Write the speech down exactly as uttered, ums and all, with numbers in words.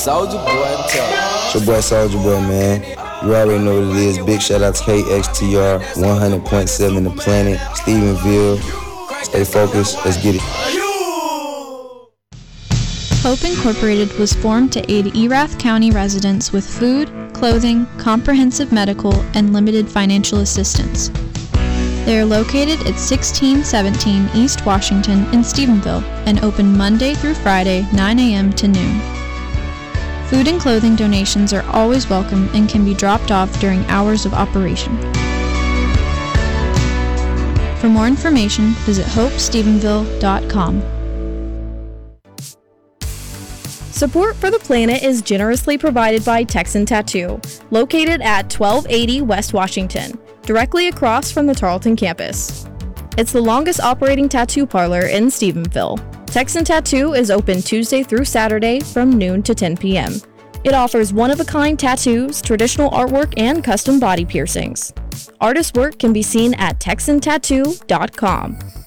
Soulja Boy, tell. It's your boy Soulja Boy, man. You already know what it is. Big shout out to K X T R, one hundred point seven The Planet, Stephenville. Stay focused. Let's get it. Hope Incorporated was formed to aid Erath County residents with food, clothing, comprehensive medical, and limited financial assistance. They are located at sixteen seventeen East Washington in Stephenville and open Monday through Friday, nine a.m. to noon. Food and clothing donations are always welcome and can be dropped off during hours of operation. For more information, visit hope stephenville dot com. Support for the planet is generously provided by Texan Tattoo, located at twelve eighty West Washington, directly across from the Tarleton campus. It's the longest operating tattoo parlor in Stephenville. Texan Tattoo is open Tuesday through Saturday from noon to ten p.m. It offers one-of-a-kind tattoos, traditional artwork, and custom body piercings. Artist work can be seen at texan tattoo dot com.